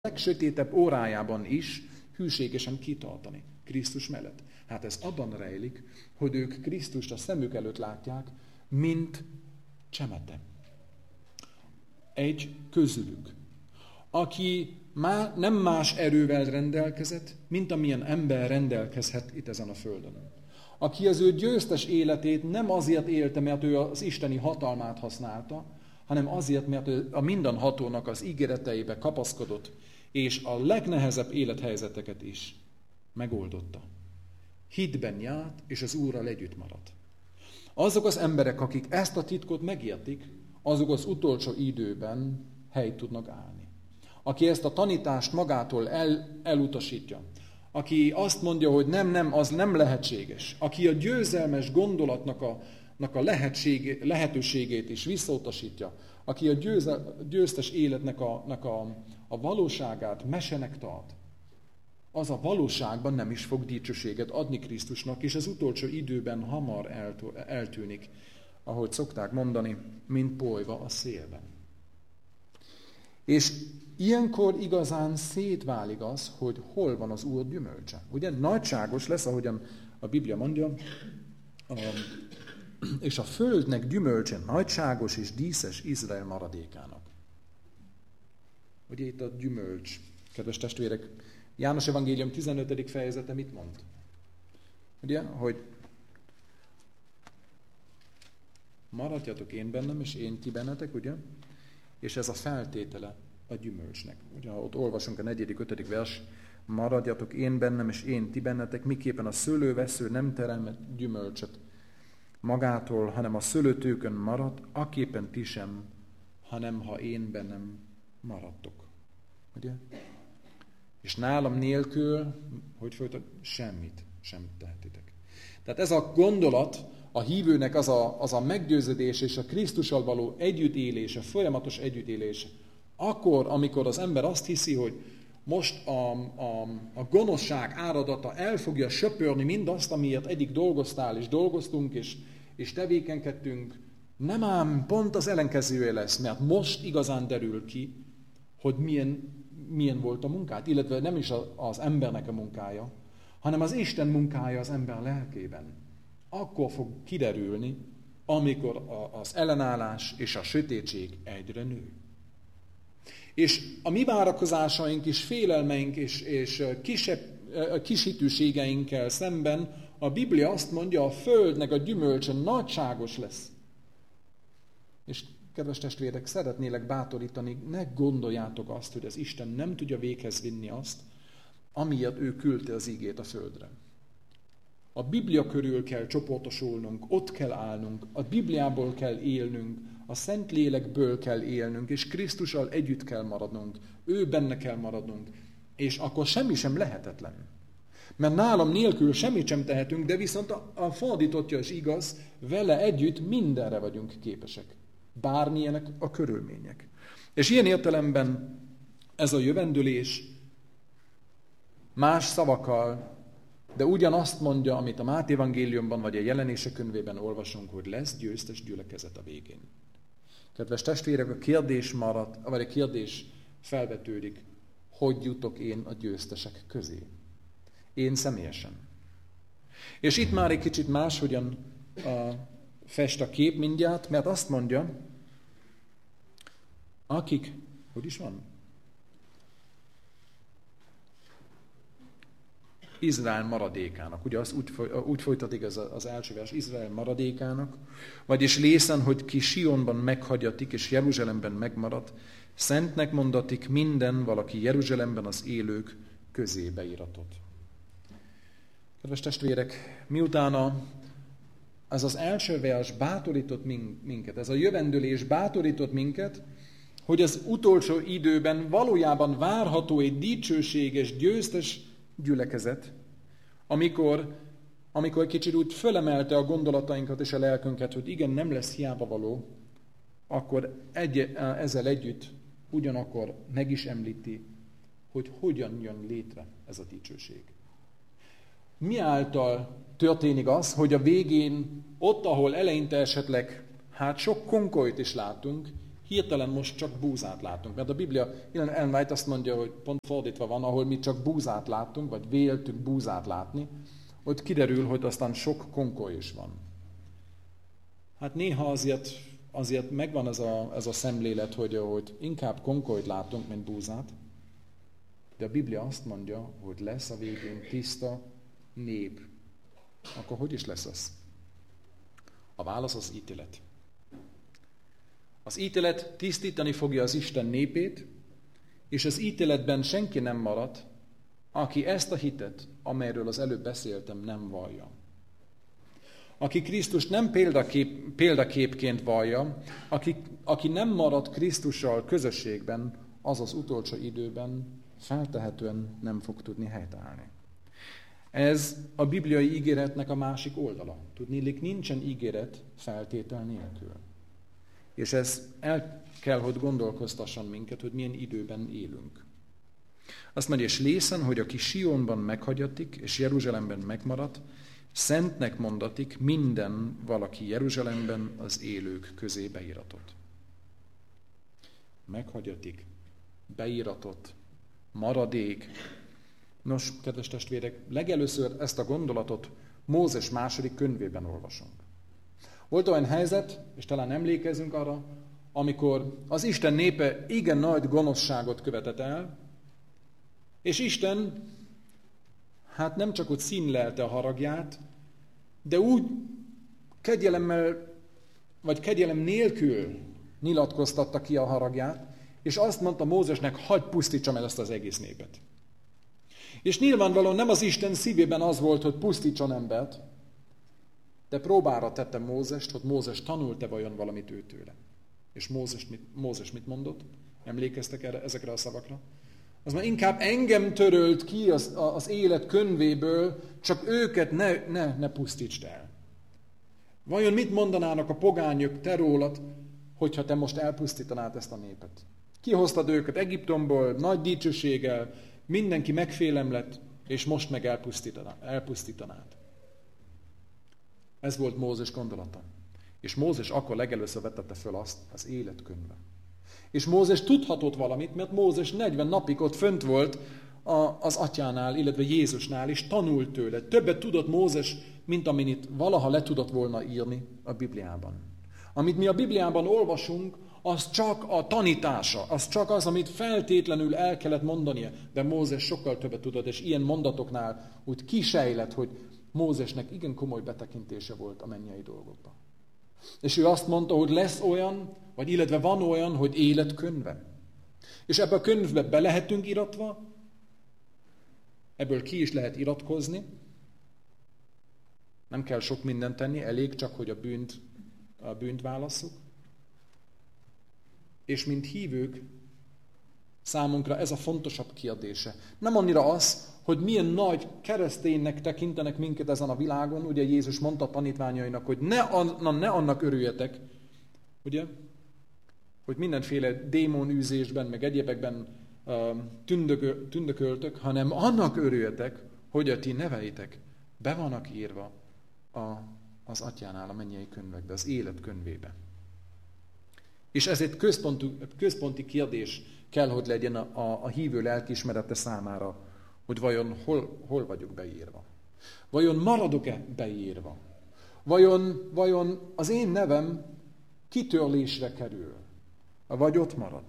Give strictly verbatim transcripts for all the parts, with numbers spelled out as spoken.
legsötétebb órájában is hűségesen kitartani Krisztus mellett. Hát ez abban rejlik, hogy ők Krisztust a szemük előtt látják, mint csemete. Egy közülük, aki má, nem más erővel rendelkezett, mint amilyen ember rendelkezhet itt ezen a földön. Aki az ő győztes életét nem azért élte, mert ő az isteni hatalmát használta, hanem azért, mert ő a mindenhatónak az ígéreteibe kapaszkodott, és a legnehezebb élethelyzeteket is megoldotta. Hitben járt, és az Úrral együtt maradt. Azok az emberek, akik ezt a titkot megértik, azok az utolsó időben helyt tudnak állni. Aki ezt a tanítást magától el, elutasítja, aki azt mondja, hogy nem, nem, az nem lehetséges, aki a győzelmes gondolatnak a, a lehetség, lehetőségét is visszautasítja, aki a győze, győztes életnek a, a, a valóságát mesenek tart, az a valóságban nem is fog dicsőséget adni Krisztusnak, és az utolsó időben hamar eltűnik, ahogy szokták mondani, mint polyva a szélben. És ilyenkor igazán szétválik az, hogy hol van az Úr gyümölcse. Ugye nagyságos lesz, ahogyan a Biblia mondja, és a földnek gyümölcse nagyságos és díszes Izrael maradékának. Ugye itt a gyümölcs, kedves testvérek, János Evangélium tizenötödik fejezete mit mond? Ugye, hogy maradjatok én bennem, és én ti bennetek, ugye? És ez a feltétele a gyümölcsnek. Ugye, ha ott olvasunk a negyedik, ötödik vers, maradjatok én bennem, és én ti bennetek, miképpen a szőlővesző nem terem gyümölcsöt magától, hanem a szőlőtőkön marad, aképpen ti sem, hanem ha én bennem maradtok. Ugye? És nálam nélkül, hogy folytat, semmit sem tehetitek. Tehát ez a gondolat, a hívőnek az a, az a meggyőződés és a Krisztussal való együttélése, folyamatos együttélése. Akkor, amikor az ember azt hiszi, hogy most a, a, a gonoszság áradata el fogja söpörni mindazt, amiért eddig dolgoztál és dolgoztunk és, és tevékenykedtünk, nem ám pont az ellenkezője lesz, mert most igazán derül ki, hogy milyen, milyen volt a munkát, illetve nem is az embernek a munkája, hanem az Isten munkája az ember lelkében. Akkor fog kiderülni, amikor az ellenállás és a sötétség egyre nő. És a mi várakozásaink és félelmeink és, és kisebb, kisítőségeinkkel szemben a Biblia azt mondja, a földnek a gyümölcse nagyságos lesz. És kedves testvérek, szeretnélek bátorítani, ne gondoljátok azt, hogy az Isten nem tudja véghez vinni azt, amiért ő küldte az igét a földre. A Biblia körül kell csoportosulnunk, ott kell állnunk, a Bibliából kell élnünk, a Szentlélekből kell élnünk, és Krisztussal együtt kell maradnunk, ő benne kell maradnunk, és akkor semmi sem lehetetlen. Mert nálam nélkül semmit sem tehetünk, de viszont a, a fordítottja is igaz, vele együtt mindenre vagyunk képesek. Bármilyenek a körülmények. És ilyen értelemben ez a jövendőlés más szavakkal, de ugyanazt mondja, amit a Máté evangéliumban vagy a Jelenések könyvében olvasunk, hogy lesz győztes gyülekezet a végén. Kedves testvérek, a kérdés marad, vagy a kérdés felvetődik, hogy jutok én a győztesek közé? Én személyesen. És itt már egy kicsit máshogyan a fest a kép mindjárt, mert azt mondja, akik, hogy is van? Izrael maradékának. Ugye az úgy, úgy folytatik ez az első vers, Izrael maradékának, vagyis lészen, hogy ki Sionban meghagyatik, és Jeruzsálemben megmarad, szentnek mondatik minden valaki Jeruzsálemben az élők közébe iratott. Kedves testvérek, miután ez az első vers bátorított minket, ez a jövendőlés bátorított minket, hogy az utolsó időben valójában várható egy dicsőséges, győztes gyülekezet, amikor, amikor kicsit úgy fölemelte a gondolatainkat és a lelkünket, hogy igen, nem lesz hiába való, akkor egy, ezzel együtt ugyanakkor meg is említi, hogy hogyan jön létre ez a dicsőség. Mi által történik az, hogy a végén, ott, ahol eleinte esetleg, hát sok konkolyt is látunk, hirtelen most csak búzát látunk. Mert a Biblia, Ellen White azt mondja, hogy pont fordítva van, ahol mi csak búzát láttunk, vagy véltünk búzát látni, ott kiderül, hogy aztán sok konkoly is van. Hát néha azért, azért megvan ez a, ez a szemlélet, hogy, hogy inkább konkolyt látunk, mint búzát, de a Biblia azt mondja, hogy lesz a végén tiszta nép. Akkor hogy is lesz az? A válasz az ítélet. Az ítélet tisztítani fogja az Isten népét, és az ítéletben senki nem marad, aki ezt a hitet, amelyről az előbb beszéltem, nem vallja. Aki Krisztust nem példakép, példaképként vallja, aki, aki nem marad Krisztussal közösségben, az az utolsó időben feltehetően nem fog tudni helytállni. Ez a bibliai ígéretnek a másik oldala. Tudniillik, nincsen ígéret feltétel nélkül. És ez el kell, hogy gondolkoztasson minket, hogy milyen időben élünk. Azt mondja, és lészen, hogy aki Sionban meghagyatik, és Jeruzsálemben megmaradt, szentnek mondatik minden valaki Jeruzsálemben az élők közé beíratot. Meghagyatik, beíratot, maradék. Nos, kedves testvérek, legelőször ezt a gondolatot Mózes második könyvében olvasunk. Volt olyan helyzet, és talán emlékezünk arra, amikor az Isten népe igen nagy gonoszságot követett el, és Isten hát nem csak úgy színlelte a haragját, de úgy kegyelemmel, vagy kegyelem nélkül nyilatkoztatta ki a haragját, és azt mondta Mózesnek, hadd pusztítsam el ezt az egész népet. És nyilvánvalóan nem az Isten szívében az volt, hogy pusztítson embert, de próbára tette Mózest, hogy Mózes tanult-e vajon valamit őtőle. És Mózes mit, Mózes mit mondott? Emlékeztek erre, ezekre a szavakra? Az már inkább engem törölt ki az, az élet könyvéből, csak őket ne, ne, ne pusztítsd el. Vajon mit mondanának a pogányok te rólad, hogyha te most elpusztítanád ezt a népet? Kihoztad őket Egyiptomból, nagy dicsőséggel, mindenki megfélem lett, és most meg elpusztítanád. Ez volt Mózes gondolata. És Mózes akkor legelőször vetette föl azt az életkönyvbe. És Mózes tudhatott valamit, mert Mózes negyven napig ott fönt volt az atyánál, illetve Jézusnál, és tanult tőle. Többet tudott Mózes, mint amit valaha le tudott volna írni a Bibliában. Amit mi a Bibliában olvasunk, az csak a tanítása, az csak az, amit feltétlenül el kellett mondania. De Mózes sokkal többet tudott, és ilyen mondatoknál úgy kisejlett, hogy Mózesnek igen komoly betekintése volt a mennyei dolgokba. És ő azt mondta, hogy lesz olyan, vagy illetve van olyan, hogy életkönyve. És ebbe a könyvbe be lehetünk iratva, ebből ki is lehet iratkozni. Nem kell sok mindent tenni, elég csak, hogy a bűnt, a bűnt válasszuk. És mint hívők, számunkra ez a fontosabb kérdése. Nem annyira az, hogy milyen nagy kereszténynek tekintenek minket ezen a világon. Ugye Jézus mondta a tanítványainak, hogy ne, an, ne annak örüljetek, ugye, hogy mindenféle démonűzésben, meg egyébekben uh, tündökö, tündököltök, hanem annak örüljetek, hogy a ti neveitek be vannak írva a, az atyánál, a mennyei könyvekbe, az élet könyvébe. És ez egy központi, központi kérdés kell, hogy legyen a, a, a hívő lelkiismerete számára, hogy vajon hol, hol vagyok beírva. Vajon maradok-e beírva? Vajon, vajon az én nevem kitörlésre kerül? Vagy ott marad?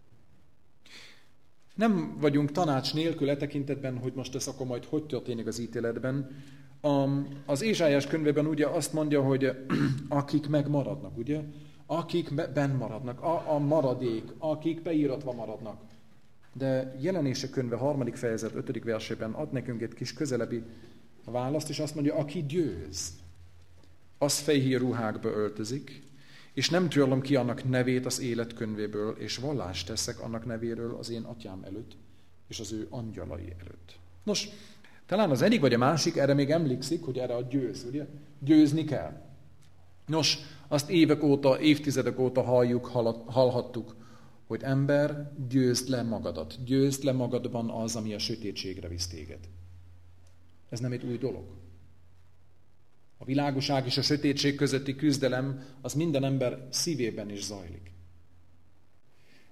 Nem vagyunk tanács nélkül e tekintetben, hogy most ez akkor majd hogy történik az ítéletben. Az Ézsáiás könyvében ugye azt mondja, hogy akik megmaradnak, ugye? Akik benn maradnak, a, a maradék, akik beíratva maradnak. De Jelenések könyve harmadik fejezet ötödik versében ad nekünk egy kis közelebbi választ, és azt mondja, aki győz, az fehér ruhákba öltözik, és nem törlöm ki annak nevét az életkönyvéből, és vallást teszek annak nevéről az én atyám előtt, és az ő angyalai előtt. Nos, talán az egyik vagy a másik erre még emlékszik, hogy erre a győz, ugye? Győzni kell. Nos, azt évek óta, évtizedek óta halljuk, hallhattuk, hogy ember, győzd le magadat. Győzd le magadban az, ami a sötétségre visz téged. Ez nem egy új dolog. A világosság és a sötétség közötti küzdelem az minden ember szívében is zajlik.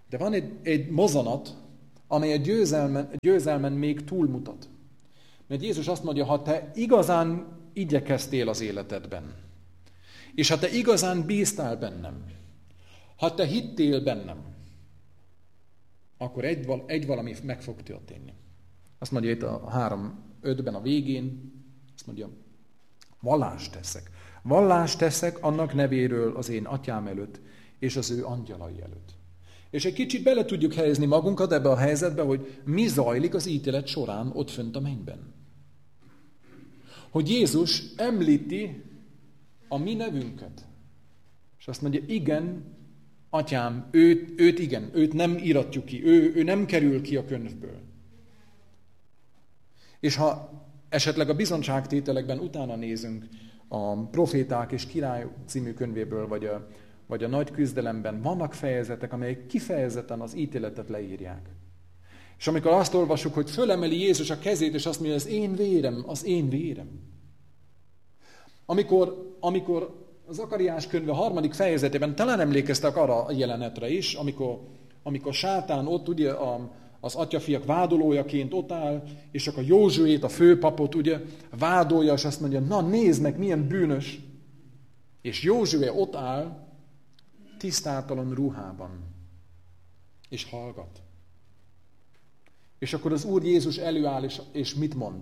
De van egy, egy mozanat, amely a győzelmen, győzelmen még túlmutat. Mert Jézus azt mondja, ha te igazán igyekeztél az életedben, és ha te igazán bíztál bennem, ha te hittél bennem, akkor egy, egy valami meg fog történni. Azt mondja itt a három ötben a végén, azt mondja, vallást teszek. Vallást teszek annak nevéről az én atyám előtt, és az ő angyalai előtt. És egy kicsit bele tudjuk helyezni magunkat ebbe a helyzetbe, hogy mi zajlik az ítélet során ott fönt a mennyben. Hogy Jézus említi a mi nevünket. És azt mondja, igen, atyám, őt, őt igen, őt nem íratjuk ki, ő, ő nem kerül ki a könyvből. És ha esetleg a bizonyságtételekben utána nézünk a Proféták és Király című könyvéből, vagy a, vagy a Nagy küzdelemben, vannak fejezetek, amelyek kifejezetten az ítéletet leírják. És amikor azt olvasjuk, hogy fölemeli Jézus a kezét, és azt mondja, az én vérem, az én vérem. Amikor, amikor az Zakariás könyve harmadik fejezetében talán emlékeztek arra a jelenetre is, amikor, amikor Sátán ott ugye a, az atyafiak vádolójaként ott áll, és csak a Józsuét, a főpapot ugye vádolja, és azt mondja, na nézd meg, milyen bűnös. És Józsué ott áll, tisztátalan ruhában, és hallgat. És akkor az Úr Jézus előáll, és, és mit mond?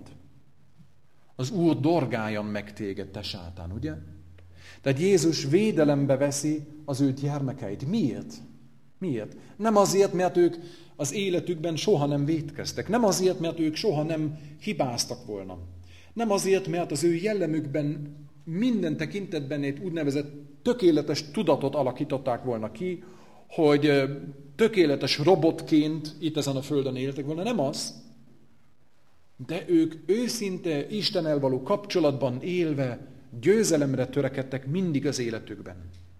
Az Úr dorgáljon meg téged, te sátán, ugye? Tehát Jézus védelembe veszi az ő gyermekeit. Miért? Miért? Nem azért, mert ők az életükben soha nem vétkeztek. Nem azért, mert ők soha nem hibáztak volna. Nem azért, mert az ő jellemükben minden tekintetben egy úgynevezett tökéletes tudatot alakították volna ki, hogy tökéletes robotként itt ezen a földön éltek volna. Nem az. De ők őszinte Istennel való kapcsolatban élve győzelemre törekedtek mindig az életükben.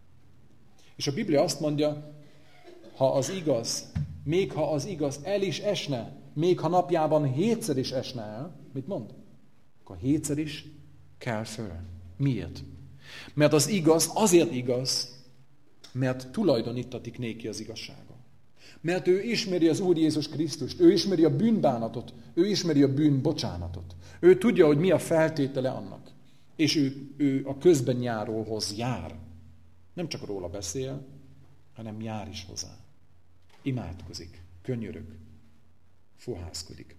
És a Biblia azt mondja, ha az igaz, még ha az igaz el is esne, még ha napjában hétszer is esne el, mit mond? Akkor hétszer is kell föl. Miért? Mert az igaz azért igaz, mert tulajdonítatik néki az igazsága. Mert ő ismeri az Úr Jézus Krisztust, ő ismeri a bűnbánatot, ő ismeri a bűnbocsánatot. Ő tudja, hogy mi a feltétele annak. És ő, ő a közben járóhoz jár. Nem csak róla beszél, hanem jár is hozzá. Imádkozik, könyörög, fohászkodik.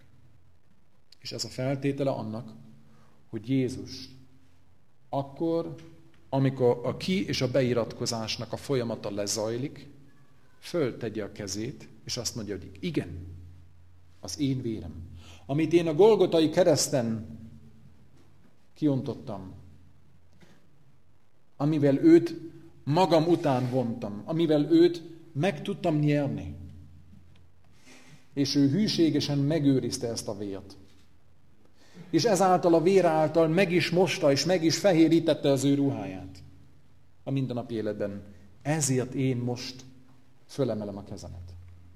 És ez a feltétele annak, hogy Jézus akkor, amikor a ki- és a beiratkozásnak a folyamata lezajlik, föltegye a kezét, és azt mondja, hogy igen, az én vérem. Amit én a Golgotai kereszten kiontottam, amivel őt magam után vontam, amivel őt meg tudtam nyerni. És ő hűségesen megőrizte ezt a vért. És ezáltal a vér által meg is mosta, és meg is fehérítette az ő ruháját a mindennapi életben. Ezért én most fölemelem a kezemet.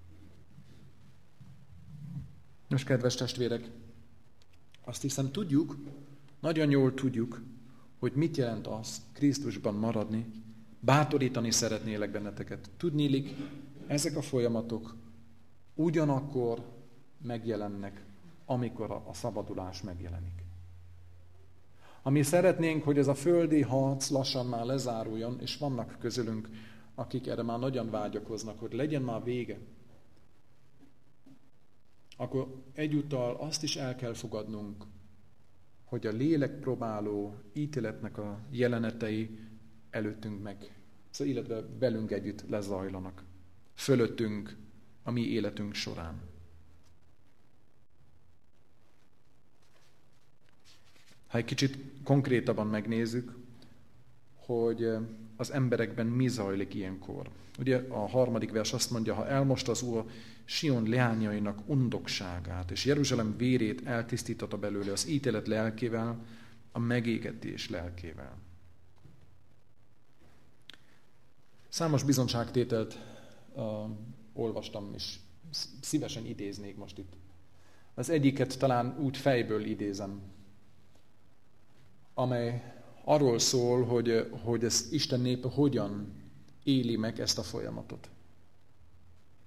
Most, kedves testvérek, azt hiszem tudjuk, nagyon jól tudjuk, hogy mit jelent az Krisztusban maradni, bátorítani szeretnélek benneteket. Tudniillik, ezek a folyamatok ugyanakkor megjelennek, amikor a szabadulás megjelenik. Ami szeretnénk, hogy ez a földi harc lassan már lezáruljon, és vannak közülünk, akik erre már nagyon vágyakoznak, hogy legyen már vége, akkor egyúttal azt is el kell fogadnunk, hogy a lélekpróbáló ítéletnek a jelenetei előttünk meg, szóval illetve velünk együtt lezajlanak, fölöttünk a mi életünk során. Ha egy kicsit konkrétabban megnézzük, hogy az emberekben mi zajlik ilyenkor. Ugye a harmadik vers azt mondja, ha elmosta az Úr Sion leányainak undokságát, és Jeruzsálem vérét eltisztította belőle az ítélet lelkével, a megégetés lelkével. Számos bizonyságtételt uh, olvastam, és szívesen idéznék most itt. Az egyiket talán úgy fejből idézem, amely arról szól, hogy, hogy ez Isten népe hogyan éli meg ezt a folyamatot.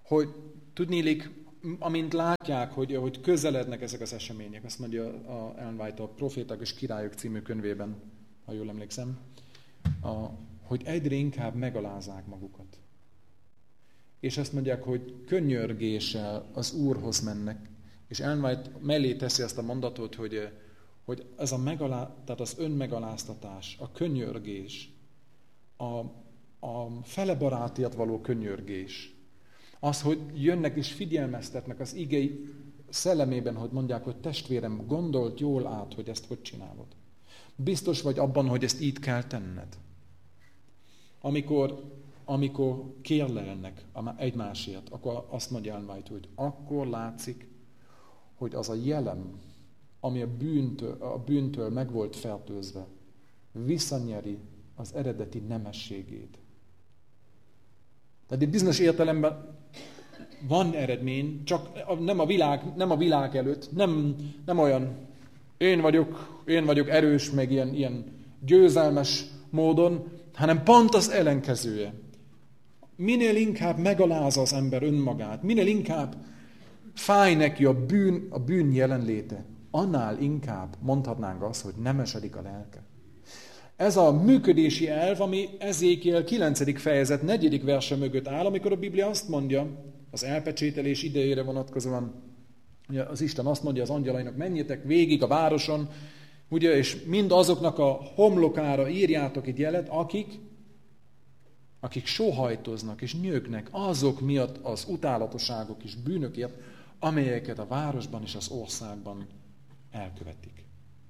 hogy tudnélik, amint látják, hogy, hogy közelednek ezek az események, azt mondja a Ellen White a Proféták és Királyok című könyvében, ha jól emlékszem, a, hogy egyre inkább megalázzák magukat. És azt mondják, hogy könnyörgéssel az Úrhoz mennek, és Ellen White mellé teszi azt a mondatot, hogy, hogy ez a megalá, tehát az önmegaláztatás, a könnyörgés, a, a fele barátért való könnyörgés, az, hogy jönnek és figyelmeztetnek az igei szellemében, hogy mondják, hogy testvérem, gondolt jól át, hogy ezt hogy csinálod. Biztos vagy abban, hogy ezt így kell tenned. Amikor, amikor kérlelnek egymásért, akkor azt mondja Ellen White, hogy akkor látszik, hogy az a jelem, ami a bűntől, a bűntől meg volt fertőzve, visszanyeri az eredeti nemességét. Tehát egy bizonyos értelemben van eredmény, csak nem a világ, nem a világ előtt, nem, nem olyan én vagyok, én vagyok erős, meg ilyen, ilyen győzelmes módon, hanem pont az ellenkezője. Minél inkább megalázza az ember önmagát, minél inkább fáj neki a bűn, a bűn jelenléte, annál inkább mondhatnánk azt, hogy nemesedik a lelke. Ez a működési elv, ami Ezékiel kilencedik fejezet negyedik verse mögött áll, amikor a Biblia azt mondja, az elpecsételés idejére vonatkozóan, ugye az Isten azt mondja az angyalainak, menjetek végig a városon, ugye, és mind azoknak a homlokára írjátok egy jelet, akik, akik sóhajtoznak és nyögnek azok miatt az utálatosságok és bűnökért, amelyeket a városban és az országban elkövetik.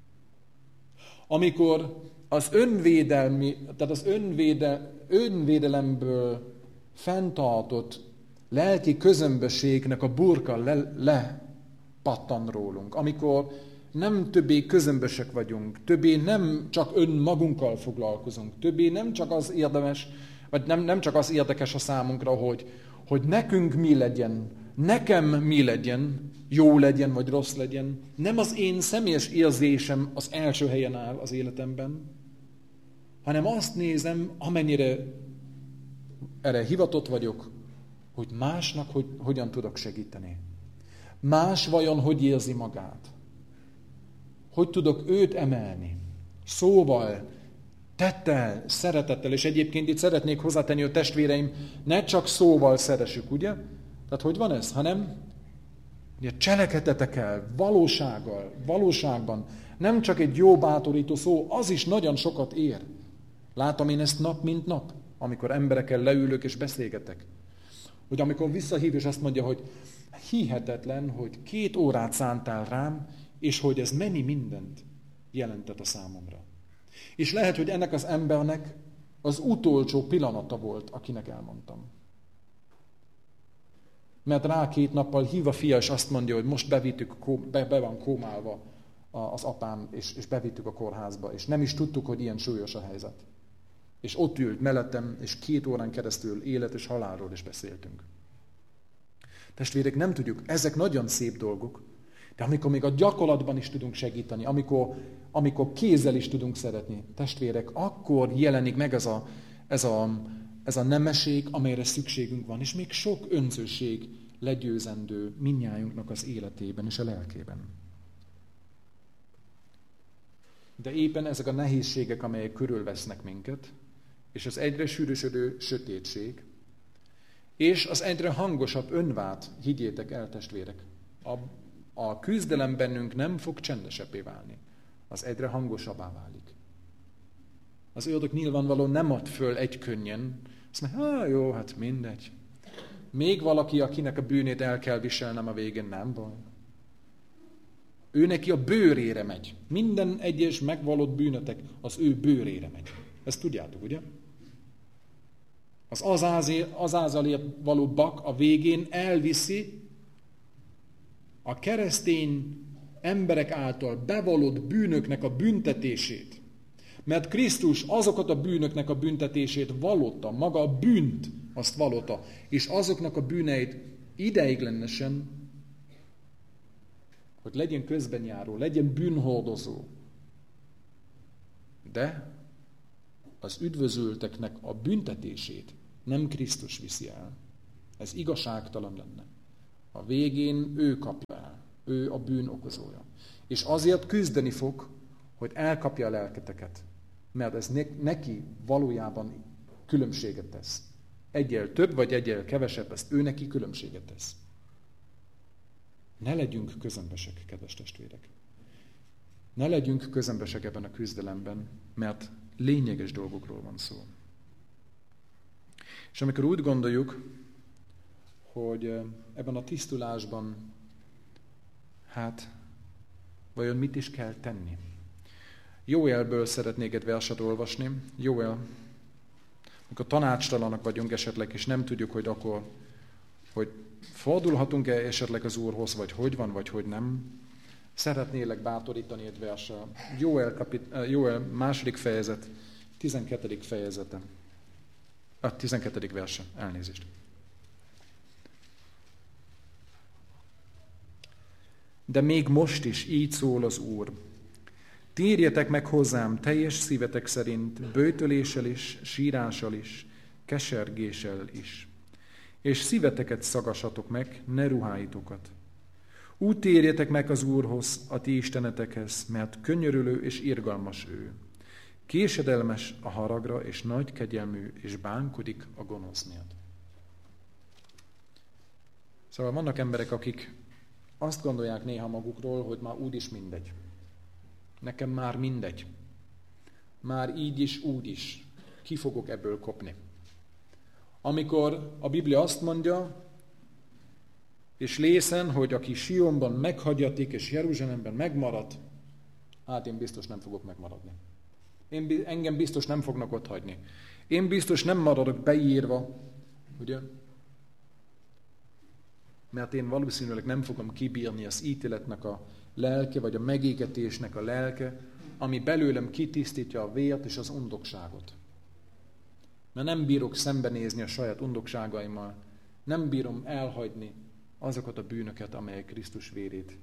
Amikor az önvédelmi, tehát az önvéde, önvédelemből fenntartott lelki közömbösségnek a burka le, lepattan rólunk, amikor nem többé közömbösek vagyunk, többé nem csak önmagunkkal foglalkozunk, többé nem csak az érdemes, vagy nem, nem csak az érdekes a számunkra, hogy, hogy nekünk mi legyen, nekem mi legyen, jó legyen, vagy rossz legyen. Nem az én személyes érzésem az első helyen áll az életemben, hanem azt nézem, amennyire erre hivatott vagyok, hogy másnak hogy, hogyan tudok segíteni. Más vajon hogy érzi magát? Hogy tudok őt emelni? Szóval, tettel, szeretettel, és egyébként itt szeretnék hozzátenni, hogy testvéreim, ne csak szóval szeressük, ugye? Tehát hogy van ez? Hanem ugye, cselekedetekkel, valósággal, valóságban, nem csak egy jó bátorító szó, az is nagyon sokat ér. Látom én ezt nap mint nap, amikor emberekkel leülök és beszélgetek. Hogy amikor visszahív és azt mondja, hogy hihetetlen, hogy két órát szántál rám, és hogy ez mennyi mindent jelentett a számomra. És lehet, hogy ennek az embernek az utolsó pillanata volt, akinek elmondtam. Mert rá két nappal hív a fia, és azt mondja, hogy most bevittük, be, be van kómálva az apám, és, és bevittük a kórházba, és nem is tudtuk, hogy ilyen súlyos a helyzet. És ott ült mellettem, és két órán keresztül élet és halálról is beszéltünk. Testvérek, nem tudjuk, ezek nagyon szép dolgok, de amikor még a gyakorlatban is tudunk segíteni, amikor, amikor kézzel is tudunk szeretni, testvérek, akkor jelenik meg ez a, ez a, ez a nemesség, amelyre szükségünk van, és még sok önzőség legyőzendő mindnyájunknak az életében és a lelkében. De éppen ezek a nehézségek, amelyek körülvesznek minket, és az egyre sűrűsödő sötétség, és az egyre hangosabb önvát, higgyétek el, testvérek, a, a küzdelem bennünk nem fog csendesebbé válni, az egyre hangosabbá válik. Az ördög nyilvánvalóan nem ad föl egy könnyen, azt mondja, hát jó, hát mindegy. Még valaki, akinek a bűnét el kell viselnem a végén, nem baj. Ő neki a bőrére megy. Minden egyes megvallott bűnötek az ő bőrére megy. Ezt tudjátok, ugye? Az azázalért való bak a végén elviszi a keresztény emberek által bevallott bűnöknek a büntetését. Mert Krisztus azokat a bűnöknek a büntetését vallotta, maga a bűnt azt vallotta, és azoknak a bűneit ideiglenesen, hogy legyen közbenjáró, legyen bűnhordozó. De az üdvözülteknek a büntetését nem Krisztus viszi el, Ez igazságtalan lenne. A végén ő kapja el. Ő a bűn okozója. És azért küzdeni fog, hogy elkapja a lelketeket. Mert ez neki valójában különbséget tesz. Egyel több, vagy egyel kevesebb, ezt ő neki különbséget tesz. Ne legyünk közömbösek, kedves testvérek. Ne legyünk közömbösek ebben a küzdelemben, mert lényeges dolgokról van szó. És amikor úgy gondoljuk, hogy ebben a tisztulásban, hát, vajon mit is kell tenni? Jóelből szeretnék egy verset olvasni. Jóel, amikor tanácstalanak vagyunk esetleg, és nem tudjuk, hogy akkor, hogy fordulhatunk-e esetleg az Úrhoz, vagy hogy van, vagy hogy nem. Szeretnélek bátorítani egy verssel. Jóel, kapit, Jóel második fejezet, tizenkettedik fejezete. A tizenkettedik verse, elnézést. De még most is így szól az Úr. Térjetek meg hozzám teljes szívetek szerint, böjtöléssel is, sírással is, kesergéssel is. És szíveteket szagassatok meg, ne ruháitokat. Úgy térjetek meg az Úrhoz, a ti istenetekhez, mert könyörülő és irgalmas ő. Késedelmes a haragra, és nagy kegyelmű, és bánkodik a gonosz miatt. Szóval vannak emberek, akik azt gondolják néha magukról, hogy már úgyis mindegy. Nekem már mindegy. Már így is, úgy is. Ki fogok ebből kopni. Amikor a Biblia azt mondja, és lészen, hogy aki Sionban meghagyatik, és Jeruzsálemben megmarad, hát én biztos nem fogok megmaradni. Én, engem biztos nem fognak ott hagyni. Én biztos nem maradok beírva, ugye? Mert én valószínűleg nem fogom kibírni az ítéletnek a lelke, vagy a megégetésnek a lelke, ami belőlem kitisztítja a vért és az undokságot. Mert nem bírok szembenézni a saját undokságaimmal, nem bírom elhagyni azokat a bűnöket, amelyek Krisztus vérét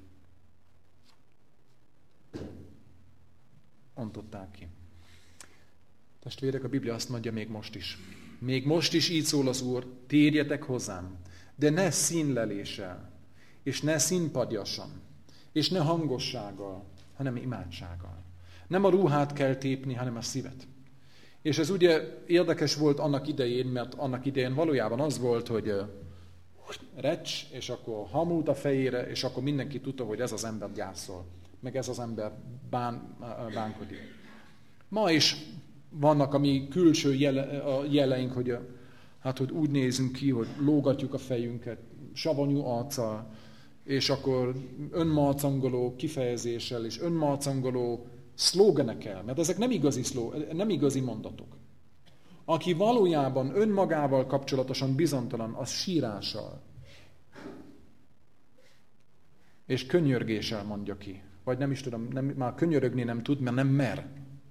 ontották ki. Testvérek, a Biblia azt mondja még most is. Még most is így szól az Úr, térjetek hozzám, de ne színleléssel, és ne színpadjasan, és ne hangossággal, hanem imádsággal. Nem a ruhát kell tépni, hanem a szívet. És ez ugye érdekes volt annak idején, mert annak idején valójában az volt, hogy recs, és akkor hamult a fejére, és akkor mindenki tudta, hogy ez az ember gyászol, meg ez az ember bán, bánkodik. Ma is vannak a mi külső jele, a jeleink, hogy, hát, hogy úgy nézünk ki, hogy lógatjuk a fejünket, savanyú arccal, és akkor önmarcangoló kifejezéssel, és önmarcangoló szlógenekkel, mert ezek nem igazi, szló, nem igazi mondatok. Aki valójában önmagával kapcsolatosan bizonytalan, az sírással és könyörgéssel mondja ki. Vagy nem is tudom, nem, már könyörögni nem tud, mert nem mer.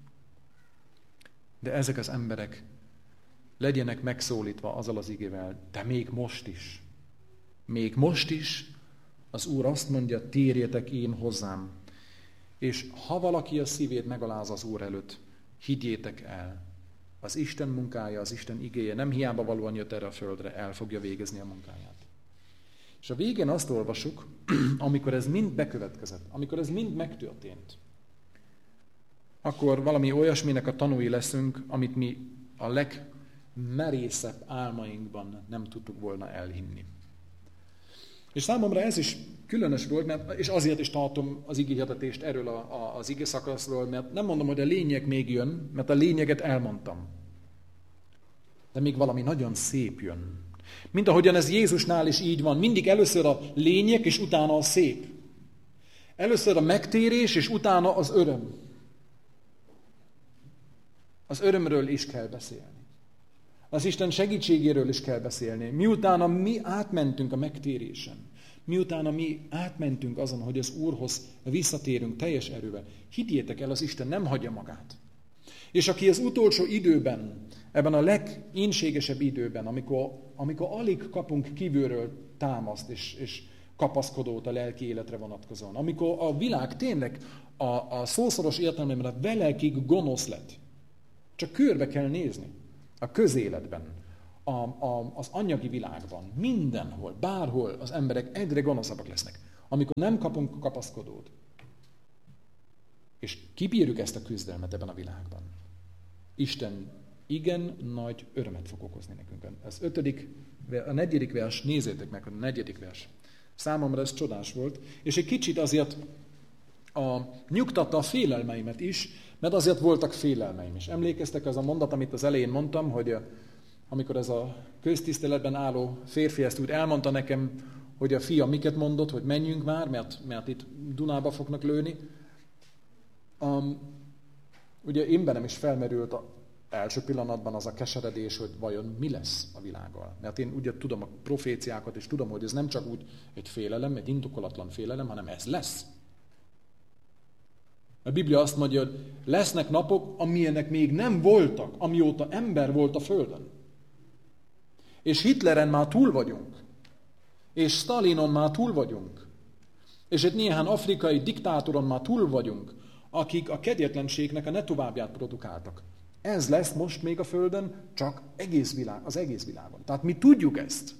De ezek az emberek legyenek megszólítva azzal az igével, de még most is. Még most is az Úr azt mondja, térjetek én hozzám. És ha valaki a szívét megaláz az Úr előtt, higgyétek el, az Isten munkája, az Isten igéje nem hiába valóan jött erre a földre, el fogja végezni a munkáját. És a végén azt olvasuk, amikor ez mind bekövetkezett, amikor ez mind megtörtént, akkor valami olyasminek a tanúi leszünk, amit mi a legmerészebb álmainkban nem tudtuk volna elhinni. És számomra ez is különös volt, mert, és azért is tartom az igéhirdetést erről a, a, az ige szakaszról, mert nem mondom, hogy a lényeg még jön, mert a lényeget elmondtam. De még valami nagyon szép jön. Mint ahogyan ez Jézusnál is így van. Mindig először a lényeg, és utána a szép. Először a megtérés, és utána az öröm. Az örömről is kell beszélni. Az Isten segítségéről is kell beszélni. Miutána mi átmentünk a megtérésen, miutána mi átmentünk azon, hogy az Úrhoz visszatérünk teljes erővel, higgyétek el, az Isten nem hagyja magát. És aki az utolsó időben, ebben a legínségesebb időben, amikor, amikor alig kapunk kívülről támaszt és, és kapaszkodót a lelki életre vonatkozóan, amikor a világ tényleg a, a szószoros értelmében a velekig gonosz lett, csak körbe kell nézni. A közéletben, a, a, az anyagi világban, mindenhol, bárhol az emberek egyre gonoszabbak lesznek. Amikor nem kapunk kapaszkodót, és kibírjuk ezt a küzdelmet ebben a világban, Isten igen nagy örömet fog okozni nekünk. Az ötödik, a negyedik vers, nézzétek meg, a negyedik vers. Számomra ez csodás volt, és egy kicsit azért a, nyugtatta a félelmeimet is, mert azért voltak félelmeim is. Emlékeztek az a mondat, amit az elején mondtam, hogy amikor ez a köztiszteletben álló férfi ezt úgy elmondta nekem, hogy a fia miket mondott, hogy menjünk már, mert, mert itt Dunába fognak lőni. Um, ugye én bennem is felmerült a első pillanatban az a keseredés, hogy vajon mi lesz a világgal. Mert én ugye tudom a proféciákat, és tudom, hogy ez nem csak úgy egy félelem, egy indokolatlan félelem, hanem ez lesz. A Biblia azt mondja, hogy lesznek napok, amilyenek még nem voltak, amióta ember volt a Földön. És Hitleren már túl vagyunk. És Stalinon már túl vagyunk. És egy néhány afrikai diktátoron már túl vagyunk, akik a kegyetlenségnek a ne továbbját produkáltak. Ez lesz most még a Földön, csak egész világ, az egész világon. Tehát mi tudjuk ezt.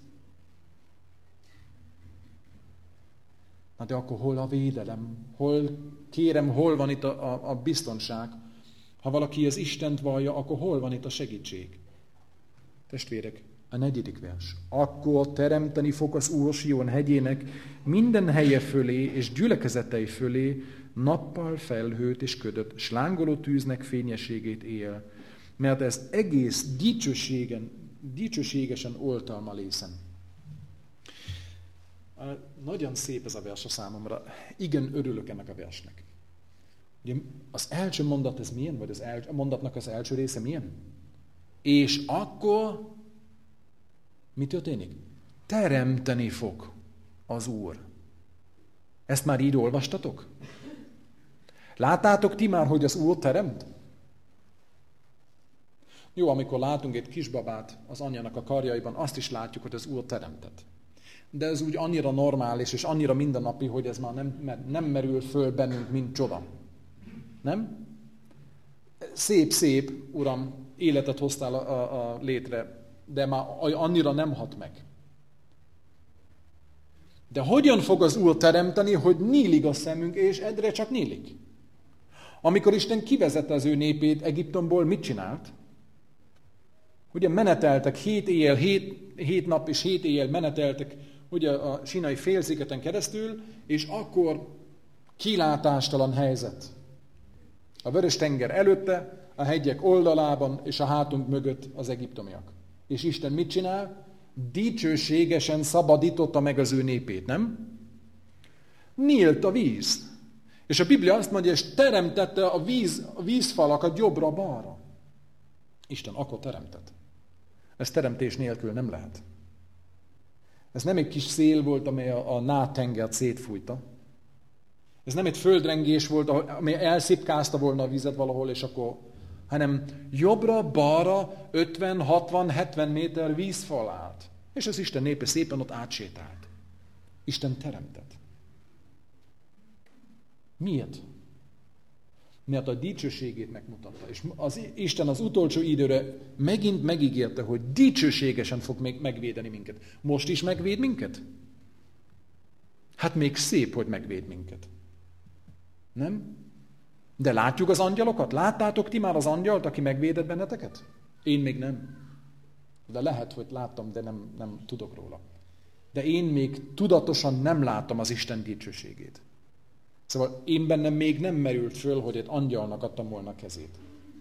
Na de akkor hol a védelem? Hol, kérem, hol van itt a, a, a biztonság? Ha valaki az Istent vallja, akkor hol van itt a segítség? Testvérek, a negyedik vers. Akkor teremteni fog az Úr Sion hegyének minden helye fölé és gyülekezetei fölé nappal felhőt és ködöt, s lángoló tűznek fényességét éjjel, mert ez egész dicsőségen, dicsőségesen oltalma lészen. Nagyon szép ez a vers a számomra. Igen, örülök ennek a versnek. Ugye az első mondat ez milyen? Vagy az első, a mondatnak az első része milyen? És akkor mi történik? Teremteni fog az Úr. Ezt már így olvastatok? Láttátok ti már, hogy az Úr teremt? Jó, amikor látunk egy kisbabát az anyjának a karjaiban, azt is látjuk, hogy az Úr teremtett. De ez úgy annyira normális és annyira mindennapi, hogy ez már nem, nem merül föl bennünk, mint csoda. Nem? Szép-szép, Uram, életet hoztál a, a, a létre, de már annyira nem hat meg. De hogyan fog az Úr teremteni, hogy nyílik a szemünk, és egyre csak nyílik? Amikor Isten kivezette az ő népét Egyiptomból, mit csinált? Ugye meneteltek hét éjjel, hét, hét nap és hét éjjel meneteltek ugye a Sínai félszigeten keresztül, és akkor kilátástalan helyzet. A Vörös-tenger előtte, a hegyek oldalában és a hátunk mögött az egyiptomiak. És Isten mit csinál? Dicsőségesen szabadította meg az ő népét, nem? Nyílt a víz. És a Biblia azt mondja, és teremtette a, víz, a vízfalakat jobbra-balra. Isten akkor teremtett. Ez teremtés nélkül nem lehet. Ez nem egy kis szél volt, amely a, a Nád-tengert szétfújta. Ez nem egy földrengés volt, amely elszipkázta volna a vizet valahol, és akkor, hanem jobbra-balra ötven, hatvan, hetven méter vízfal állt. És az Isten népe szépen ott átsétált. Isten teremtett. Miért? Mert a dicsőségét megmutatta. És az Isten az utolsó időre megint megígérte, hogy dicsőségesen fog még megvédeni minket. Most is megvéd minket? Hát még szép, hogy megvéd minket. Nem? De látjuk az angyalokat? Láttátok ti már az angyalt, aki megvédett benneteket? Én még nem. De lehet, hogy láttam, de nem, nem tudok róla. De én még tudatosan nem láttam az Isten dicsőségét. Szóval én bennem még nem merült föl, hogy egy angyalnak adtam volna a kezét.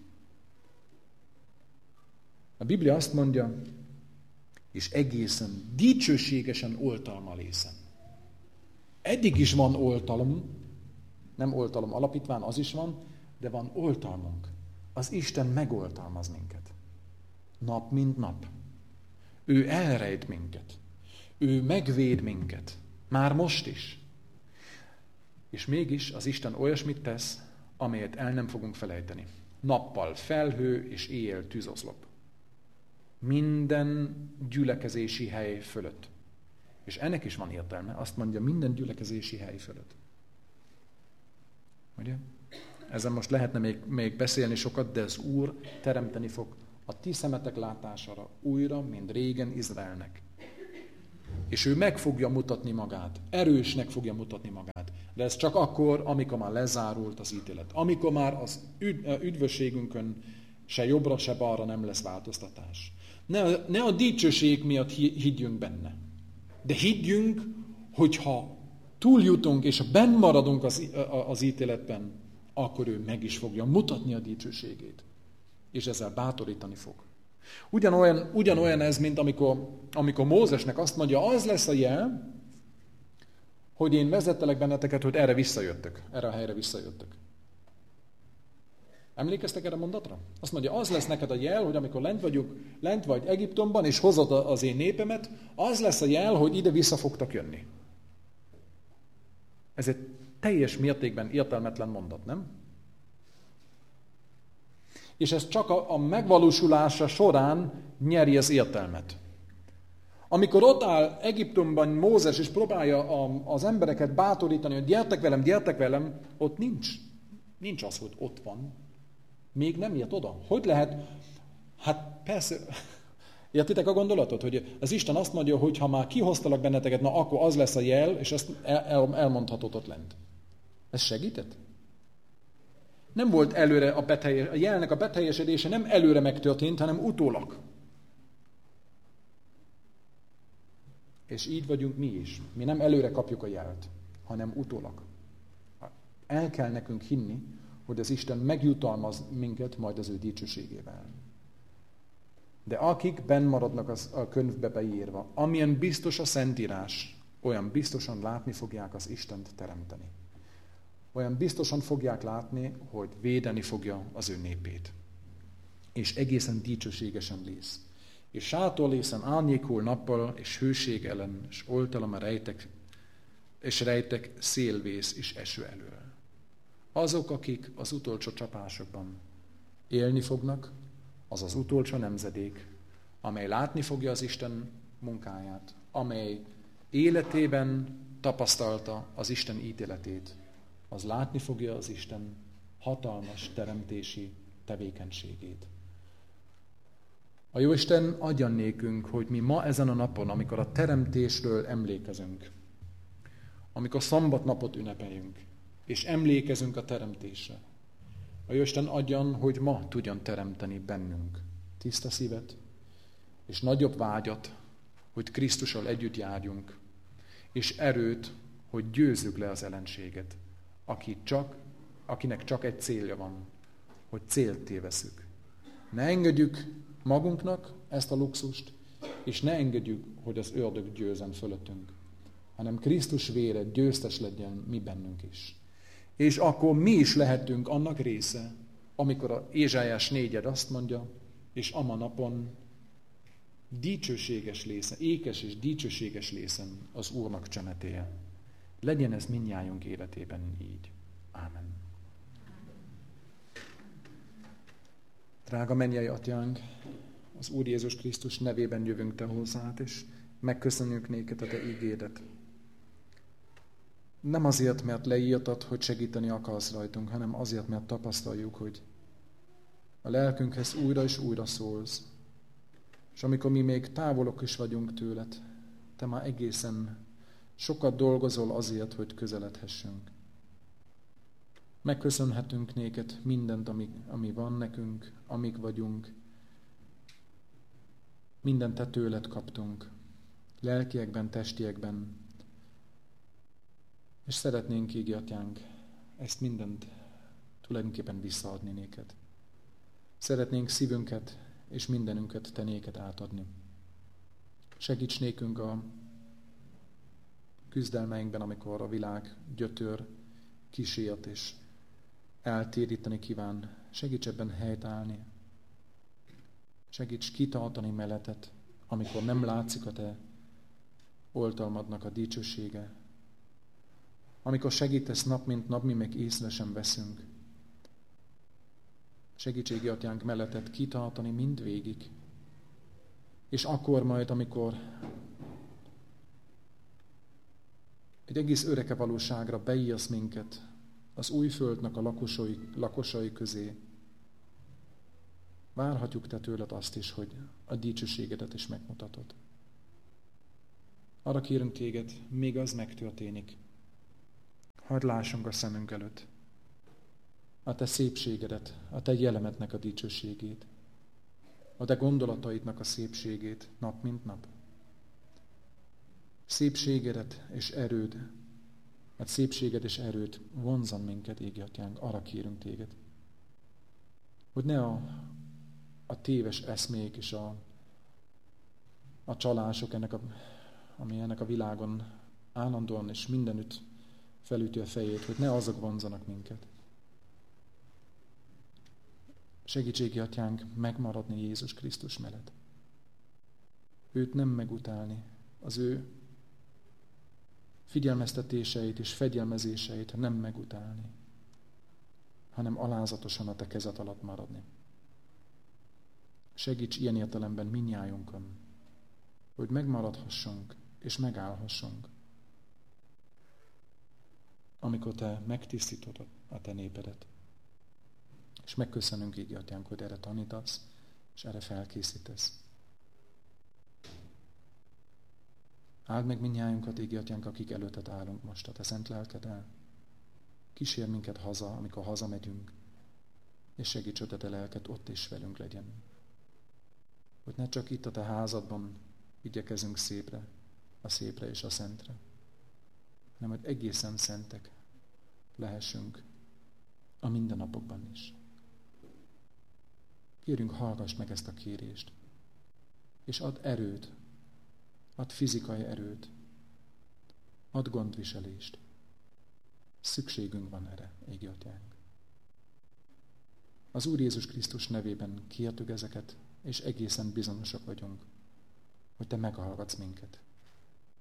A Biblia azt mondja, és egészen dicsőségesen oltalma lészen. Eddig is van oltalom, nem oltalom alapítván, az is van, de van oltalmunk. Az Isten megoltalmaz minket. Nap mint nap. Ő elrejt minket. Ő megvéd minket. Már most is. És mégis az Isten olyasmit tesz, amelyet el nem fogunk felejteni. Nappal felhő és éjjel tűzoszlop. Minden gyülekezési hely fölött. És ennek is van értelme. Azt mondja, minden gyülekezési hely fölött. Ugye? Ezen most lehetne még, még beszélni sokat, de az Úr teremteni fog a ti szemetek látására újra, mint régen Izraelnek. És ő meg fogja mutatni magát, erősnek fogja mutatni magát. De ez csak akkor, amikor már lezárult az ítélet. Amikor már az üdvösségünkön se jobbra, se balra nem lesz változtatás. Ne, ne a dicsőség miatt higgyünk benne. De higgyünk, hogyha túljutunk és benn maradunk az, az ítéletben, akkor ő meg is fogja mutatni a dicsőségét. És ezzel bátorítani fog. Ugyanolyan, ugyanolyan ez, mint amikor, amikor Mózesnek azt mondja, az lesz a jel, hogy én vezettelek benneteket, hogy erre visszajöttök, erre a helyre visszajöttök. Emlékeztek erre a mondatra? Azt mondja, az lesz neked a jel, hogy amikor lent vagyunk, lent vagy Egyiptomban, és hozod az én népemet, az lesz a jel, hogy ide vissza fogtak jönni. Ez egy teljes mértékben értelmetlen mondat, nem? És ez csak a, a megvalósulása során nyeri az értelmet. Amikor ott áll Egyiptomban Mózes, és próbálja a, az embereket bátorítani, hogy gyertek velem, gyertek velem, ott nincs. Nincs az, hogy ott van. Még nem ért oda. Hogy lehet? Hát persze, értitek a gondolatot, hogy az Isten azt mondja, hogy ha már kihoztalak benneteket, na akkor az lesz a jel, és ezt el, el, elmondhatod ott lent. Ez segített? Nem volt előre a beteljes, a jelnek a beteljesedése nem előre megtörtént, hanem utólag. És így vagyunk mi is. Mi nem előre kapjuk a jelt, hanem utólag. El kell nekünk hinni, hogy az Isten megjutalmaz minket majd az ő dicsőségével. De akik benn maradnak az, a könyvbe beírva, amilyen biztos a Szentírás, olyan biztosan látni fogják az Istent teremteni. Olyan biztosan fogják látni, hogy védeni fogja az ő népét. És egészen dicsőségesen lesz. És sátorlészen árnyékul nappal, és hőség ellen, és oltalom a rejtek, és rejtek szélvész és eső elől. Azok, akik az utolsó csapásokban élni fognak, az az utolsó nemzedék, amely látni fogja az Isten munkáját, amely életében tapasztalta az Isten ítéletét, az látni fogja az Isten hatalmas teremtési tevékenységét. A Jóisten adjon nékünk, hogy mi ma ezen a napon, amikor a teremtésről emlékezünk, amikor szombatnapot ünnepeljünk, és emlékezünk a teremtésre, a Jóisten adjon, hogy ma tudjon teremteni bennünk tiszta szívet, és nagyobb vágyat, hogy Krisztussal együtt járjunk, és erőt, hogy győzzük le az ellenséget, aki csak, akinek csak egy célja van, hogy célt tévesszük. Ne engedjük magunknak ezt a luxust, és ne engedjük, hogy az ördög győzzen fölöttünk, hanem Krisztus vére győztes legyen mi bennünk is. És akkor mi is lehetünk annak része, amikor a Ézsájás négyed azt mondja, és ama napon dicsőséges lészen, ékes és dicsőséges lészen az Úrnak csemetéje. Legyen ez mindnyájunk életében így. Ámen. Drága mennyei Atyánk, az Úr Jézus Krisztus nevében jövünk Te hozzád, és megköszönjük néked a Te ígédet. Nem azért, mert leírtad, hogy segíteni akarsz rajtunk, hanem azért, mert tapasztaljuk, hogy a lelkünkhez újra és újra szólsz. És amikor mi még távolok is vagyunk tőled, Te már egészen sokat dolgozol azért, hogy közeledhessünk. Megköszönhetünk néked mindent, ami, ami van nekünk, amik vagyunk. Mindent Te tőled kaptunk, lelkiekben, testiekben. És szeretnénk, Égi Atyánk, ezt mindent tulajdonképpen visszaadni néked. Szeretnénk szívünket és mindenünket Te néked átadni. Segíts nékünk a küzdelmeinkben, amikor a világ gyötör, kísért és eltéríteni kíván. Segíts ebben helytállni. Segíts kitartani mellettet, amikor nem látszik a Te oltalmadnak a dicsősége. Amikor segítesz nap mint nap, mi meg észre sem veszünk. Segítségi Atyánk mellettet kitartani mindvégig. És akkor majd, amikor egy egész öreke valóságra beírsz minket az új földnek a lakosai, lakosai közé, Várhatjuk Te tőled azt is, hogy a dicsőségedet is megmutatod. Arra kérünk Téged, még az megtörténik. Hadd lássunk a szemünk előtt a Te szépségedet, a Te jellemednek a dicsőségét, a Te gondolataidnak a szépségét nap mint nap. Szépségedet és erőd, mert szépséged és erőd vonzan minket, égi Atyánk, arra kérünk Téged, hogy ne a, a téves eszmék és a, a csalások, ennek a, ami ennek a világon állandóan és mindenütt felüti a fejét, hogy ne azok vonzanak minket. Segítségi Atyánk megmaradni Jézus Krisztus mellett. Őt nem megutálni, az ő figyelmeztetéseit és fegyelmezéseit nem megutálni, hanem alázatosan a Te kezed alatt maradni. Segíts ilyen értelemben mindnyájunkon, hogy megmaradhassunk és megállhassunk, amikor Te megtisztítod a Te népedet. És megköszönünk, égi Atyánk, hogy erre tanítasz, és erre felkészítesz. Áld meg mindnyájunkat, égi Atyánk, akik előtted állunk most a Te szent lelkeddel. Kísér minket haza, amikor hazamegyünk, és segíts, hogy a Te lelked ott is velünk legyen. Hogy ne csak itt a Te házadban igyekezünk szépre, a szépre és a szentre, hanem hogy egészen szentek lehessünk a mindennapokban is. Kérünk, hallgass meg ezt a kérést, és add erőt, add fizikai erőt, add gondviselést. Szükségünk van erre, égi Atyánk. Az Úr Jézus Krisztus nevében kértük ezeket, és egészen bizonyosak vagyunk, hogy Te meghallgatsz minket.